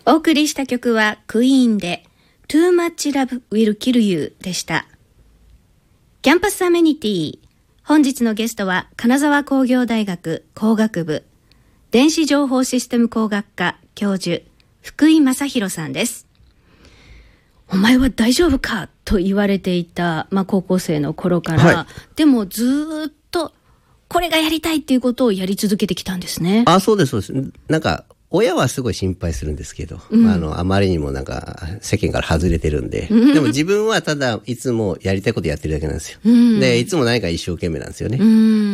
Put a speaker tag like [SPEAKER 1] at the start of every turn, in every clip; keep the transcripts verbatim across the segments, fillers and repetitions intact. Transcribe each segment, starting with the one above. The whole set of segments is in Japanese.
[SPEAKER 1] お送りした曲はクイーンで Too Much Love Will Kill You でした。キャンパスアメニティ、本日のゲストは金沢工業大学工学部電子情報システム工学科教授福井正弘さんです。お前は大丈夫かと言われていた、まあ、高校生の頃から、はい、でもずっとこれがやりたいっていうことをやり続けてきたんですね。
[SPEAKER 2] あ、そうですそうです。なんか親はすごい心配するんですけど、うん、あのあまりにもなんか世間から外れてるんで、うん、でも自分はただいつもやりたいことやってるだけなんですよ、うん、でいつも何か一生懸命なんですよね、うん、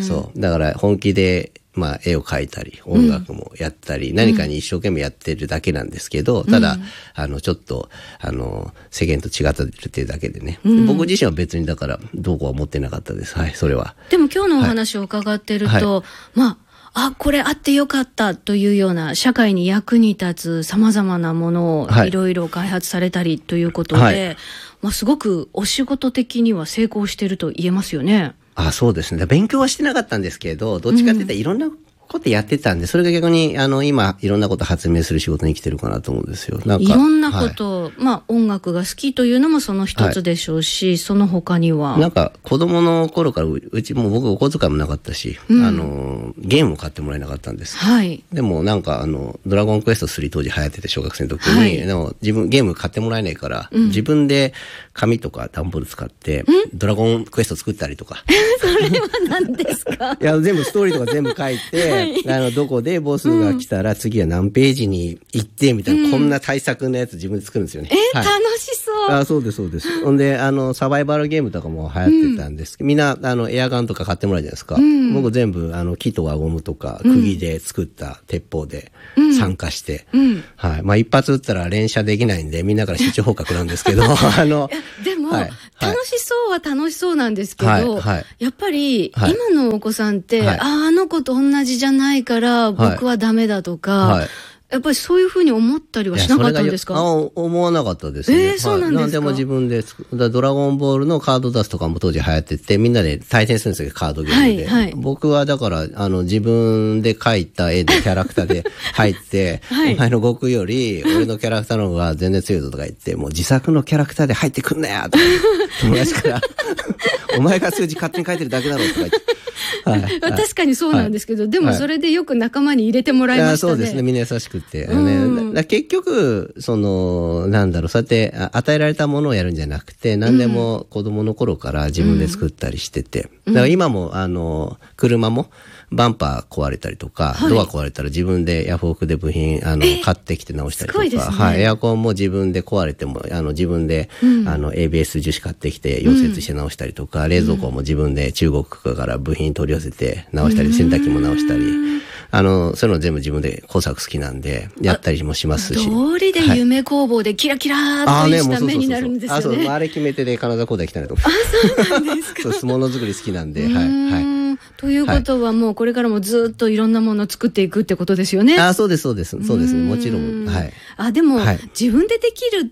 [SPEAKER 2] そうだから本気でまあ絵を描いたり音楽もやったり、うん、何かに一生懸命やってるだけなんですけど、ただ、うん、あのちょっとあの世間と違ってるっていうだけでね、うん、僕自身は別にだからどうこうは思ってなかったです。はい、それは。
[SPEAKER 1] でも今日のお話を伺ってると、はいはい、まああ、これあってよかったというような社会に役に立つ様々なものをいろいろ開発されたりということで、はい、まあ、すごくお仕事的には成功していると言えますよね。
[SPEAKER 2] あ、そうですね。勉強はしてなかったんですけど、どっちかって言ったらいろんなことやってたんで、それが逆にあの今いろんなこと発明する仕事に来てるかなと思うんですよ。
[SPEAKER 1] なんかいろんなこと、はい、まあ音楽が好きというのもその一つでしょうし、はい、その他には
[SPEAKER 2] なんか子供の頃からうちもう僕お小遣いもなかったし、うん、あのゲームを買ってもらえなかったんです。はい。でもなんかあのドラゴンクエストスリー当時流行ってて小学生の時に、はい、でも自分ゲーム買ってもらえないから、うん、自分で紙とか段ボール使って、うん、ドラゴンクエスト作ったりとか。
[SPEAKER 1] それは何ですか？
[SPEAKER 2] いや全部ストーリーとか全部書いて、はい、あのどこでボスが来たら次は何ページに行ってみたいな、うん、こんな対策のやつ自分で作るんですよね。
[SPEAKER 1] えー
[SPEAKER 2] はい、
[SPEAKER 1] 楽しそう。
[SPEAKER 2] あ、そうですそうです。ほんであのサバイバルゲームとかも流行ってたんですけど、うん、みんなあのエアガンとか買ってもらうじゃないですか、うん、僕全部あの木と輪ゴムとか釘で作った鉄砲で参加して、うん、はい、まあ一発撃ったら連射できないんでみんなから集中砲火なんですけどあの
[SPEAKER 1] でも、はい、楽しそうは楽しそうなんですけど、はいはい、やっぱり、はい、今のお子さんって、はい、ああの子と同じじゃないから僕はダメだとか、はいはい、やっぱりそういうふうに思ったりはしなかったんですか？
[SPEAKER 2] あ、思わなかったですね。
[SPEAKER 1] えー、そうなんですか。はい、
[SPEAKER 2] 何でも自分で作る。ドラゴンボールのカード出すとかも当時流行ってて、みんなで対戦するんですよ、カードゲームで。はいはい、僕はだから、あの、自分で描いた絵でキャラクターで入って、はい、お前の悟空より、俺のキャラクターの方が全然強いぞとか言って、もう自作のキャラクターで入ってくんなよとか、友達から、お前が数字勝手に書いてるだけだろとか言って。
[SPEAKER 1] はいはい、確かにそうなんですけど、はい、でもそれでよく仲間に入れてもらいましたね。
[SPEAKER 2] そうですね、みんな優しくて、ね、だ結局そのなんだろう、そうやって与えられたものをやるんじゃなくて、何でも子供の頃から自分で作ったりしてて、うん、だから今もあの車もバンパー壊れたりとか、はい、ドア壊れたら自分でヤフオクで部品あの買ってきて直したりとか、すごいですね。はい、エアコンも自分で壊れてもあの自分で、うん、あの エービーエス 樹脂買ってきて溶接して直したりとか、うん、冷蔵庫も自分で中国から部品取り寄せて直したり、うん、洗濯機も直したり、あのそういうの全部自分で工作好きなんでやったりもしますし、
[SPEAKER 1] 通りで夢工房でキラキラーっとした目になるんですよね。あ、そうそうそうそう、あ、
[SPEAKER 2] あれ決め手で金沢工大来たねと思って。
[SPEAKER 1] あ、そうなんですか。
[SPEAKER 2] そう物作り好きなんで、はいはい。
[SPEAKER 1] ということはもうこれからもずっといろんなものを作っていくってことですよね。
[SPEAKER 2] あ、そうですそうですそうですね、もちろん。はい。
[SPEAKER 1] あ、でも、はい、自分でできるって、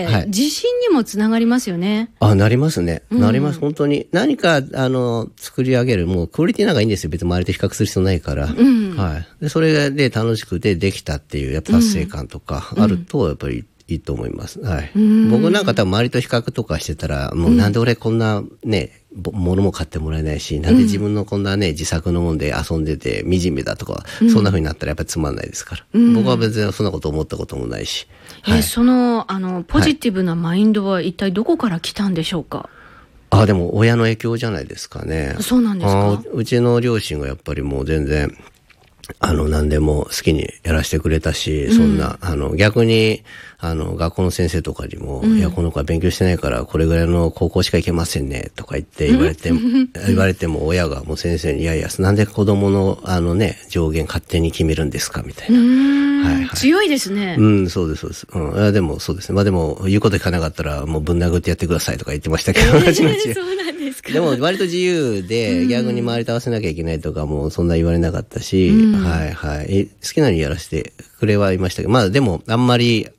[SPEAKER 1] はい、自信にもつながりますよね。
[SPEAKER 2] あ、なりますね。なります、うん、本当に何かあの作り上げる、もうクオリティなんかいいんですよ。別に周りと比較する必要ないから。うん、はい。でそれで楽しくてできたっていうやっぱ達成感とかあるとやっぱり。いいと思います。はい。僕なんか多分周りと比較とかしてたら、もうなんで俺こんなね、物も買ってもらえないし、なんで自分のこんなね、自作のもんで遊んでて惨めだとか、うん、そんな風になったらやっぱりつまんないですから。うん、僕は別にそんなこと思ったこともないし。
[SPEAKER 1] えーはい、その、あの、ポジティブなマインドは一体どこから来たんでしょうか？
[SPEAKER 2] はい、あ、でも親の影響じゃないですかね。
[SPEAKER 1] そうなんですか？
[SPEAKER 2] うちの両親がやっぱりもう全然、あの、何でも好きにやらせてくれたし、うん、そんな、あの、逆に、あの、学校の先生とかにも、うん、いや、この子は勉強してないから、これぐらいの高校しか行けませんね、とか言って言われて、うん、言われても親がもう先生に、いやいや、なんで子供の、あのね、上限勝手に決めるんですか、みたいな。
[SPEAKER 1] はいはい、強いですね。
[SPEAKER 2] うん、そうです、そうです。うん、いやでもそうですね。まあでも、言うこと聞かなかったら、もうぶん殴ってやってくださいとか言ってましたけど、えー、
[SPEAKER 1] そうなんですか。
[SPEAKER 2] でも、割と自由で、逆に周りと合わせなきゃいけないとかも、そんな言われなかったし、うん、はいはい。好きなようにやらせてくれはいましたけど、まあでも、あんまり、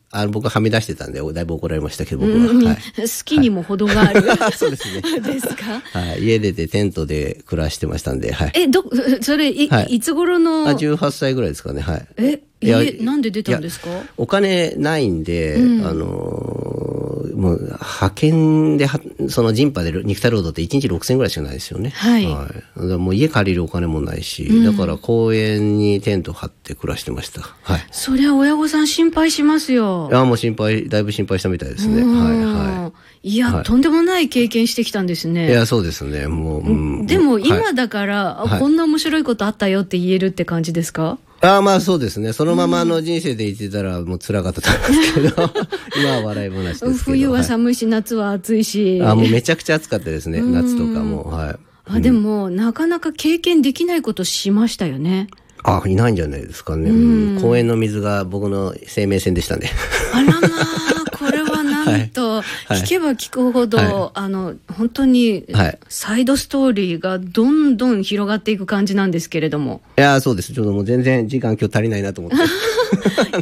[SPEAKER 2] あの僕ははみ出してたんで、だいぶ怒られましたけど、僕は。
[SPEAKER 1] うん
[SPEAKER 2] はい、
[SPEAKER 1] 好きにも程がある。
[SPEAKER 2] はい、そうですね。
[SPEAKER 1] ですか？
[SPEAKER 2] はい。家出てテントで暮らしてましたんで、はい。
[SPEAKER 1] え、ど、それ、い、はい、いつ頃の？
[SPEAKER 2] あ、じゅうはっさいぐらいですかね、はい。
[SPEAKER 1] え、家、なんで出たんですか？
[SPEAKER 2] お金ないんで、うん、あの、もう、派遣では、その人波で肉体労働っていちにちろくせんえんぐらいしかないですよね。
[SPEAKER 1] はい。
[SPEAKER 2] はい。だからもう家借りるお金もないし、うん、だから公園にテント張って暮らしてました。はい。
[SPEAKER 1] そりゃ親御さん心配しますよ。
[SPEAKER 2] いや、もう心配、だいぶ心配したみたいですね。はい、はい。
[SPEAKER 1] いや、はい、とんでもない経験してきたんですね。
[SPEAKER 2] いや、そうですね。もう、うん、
[SPEAKER 1] でも今だから、はい、こんな面白いことあったよって言えるって感じですか？
[SPEAKER 2] ああ、まあそうですね。そのままの人生で生きてたらもう辛かったと思うんですけど、今は笑い話ですけど。
[SPEAKER 1] 冬は寒いし、はい、夏は暑いし。
[SPEAKER 2] ああ、もうめちゃくちゃ暑かったですね。夏とかも。はい。
[SPEAKER 1] あ、でも、なかなか経験できないことしましたよね。
[SPEAKER 2] あ、いないんじゃないですかね。うん、公園の水が僕の生命線でしたね。
[SPEAKER 1] あらまあ、これはなんと、はい、聞けば聞くほど、はい、あの、本当に、サイドストーリーがどんどん広がっていく感じなんですけれども。
[SPEAKER 2] いや、そうです。ちょっともう全然時間今日足りないなと思って。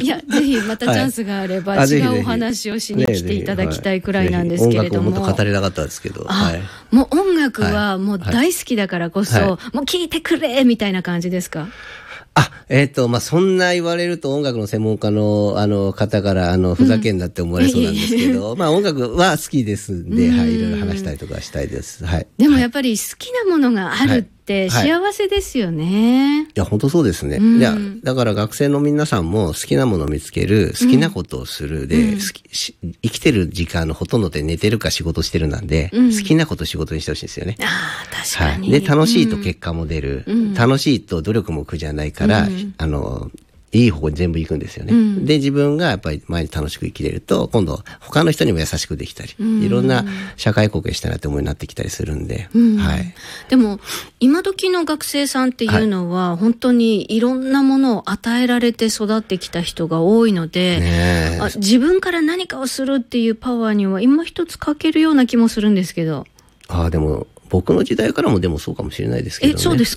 [SPEAKER 1] いや、ぜひまたチャンスがあれば、違うお話をしに来ていただきたいくらいなんですけれども。
[SPEAKER 2] 音楽ももっと語りたかったですけど。はい、
[SPEAKER 1] もう音楽はもう大好きだからこそ、はい、もう聴いてくれみたいな感じですか？
[SPEAKER 2] あ、えっと、まあ、そんな言われると音楽の専門家の、あの、方から、あの、ふざけんなって思われそうなんですけど、うん、まあ、音楽は好きですんで、はい、いろいろ話したりとかしたいです。はい。
[SPEAKER 1] でもやっぱり好きなものがあるって幸せですよね。はい、い
[SPEAKER 2] や、本当そうですね。うん、いや、だから学生の皆さんも好きなものを見つける、好きなことをするで、うん、好きし生きてる時間のほとんどで寝てるか仕事してるなんで、うん、好きなことを仕事にしてほしいんですよね。
[SPEAKER 1] ああ、確かに。
[SPEAKER 2] はい。で、楽しいと結果も出る。うん、楽しいと努力も苦じゃないから、うん、あの、いい方向に全部行くんですよね。うん、で、自分がやっぱり前に楽しく生きれると、今度他の人にも優しくできたり、うん、いろんな社会貢献したいなって思いになってきたりするんで、うん、はい。
[SPEAKER 1] でも、今時の学生さんっていうのは、はい、本当にいろんなものを与えられて育ってきた人が多いので、ね、あ、自分から何かをするっていうパワーには今一つ欠けるような気もするんですけど。
[SPEAKER 2] ああ、でも、僕の時代からもでもそうかもしれないですけどね。
[SPEAKER 1] え、そうです